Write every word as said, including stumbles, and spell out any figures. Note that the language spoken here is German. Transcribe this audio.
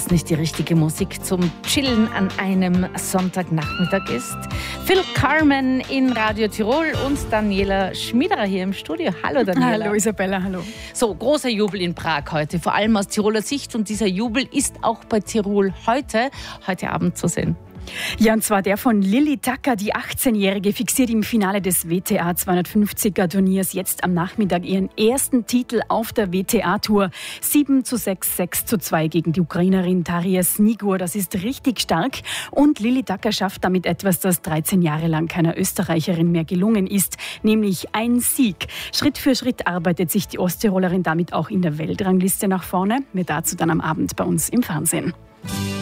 das nicht die richtige Musik zum Chillen an einem Sonntagnachmittag ist. Phil Carmen in Radio Tirol und Daniela Schmiederer hier im Studio. Hallo Daniela. Hallo Isabella, hallo. So, großer Jubel in Prag heute, vor allem aus Tiroler Sicht. Und dieser Jubel ist auch bei Tirol heute, heute Abend zu sehen. Ja, und zwar der von Lilly Tacker, die achtzehnjährige, fixiert im Finale des W T A zweihundertfünfziger Turniers jetzt am Nachmittag ihren ersten Titel auf der W T A-Tour. sieben zu sechs, sechs zu zwei gegen die Ukrainerin Tarja Snigur. Das ist richtig stark. Und Lilly Tacker schafft damit etwas, das dreizehn Jahre lang keiner Österreicherin mehr gelungen ist, nämlich ein Sieg. Schritt für Schritt arbeitet sich die Osttirolerin damit auch in der Weltrangliste nach vorne. Mehr dazu dann am Abend bei uns im Fernsehen.